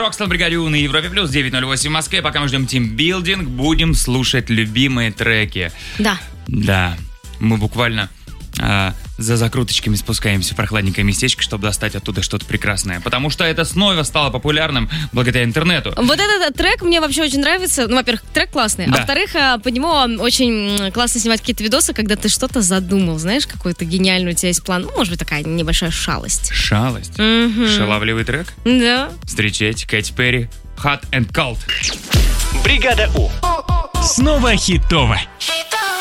Рокстон, бригаде У на Европе плюс 9:08 в Москве. Пока мы ждем тимбилдинг, будем слушать любимые треки. Да, мы буквально за закруточками спускаемся в прохладненькое местечко, чтобы достать оттуда что-то прекрасное. Потому что это снова стало популярным благодаря интернету. Вот этот трек мне вообще очень нравится. Ну, во-первых, трек классный. Да. А во-вторых, по нему очень классно снимать какие-то видосы, когда ты что-то задумал. Знаешь, какой-то гениальный у тебя есть план. Ну, может быть, такая небольшая шалость. Шалость? Шаловливый трек? Да. Встречайте, Кэти Перри, Hot and Cold. Бригада У. Снова хитово.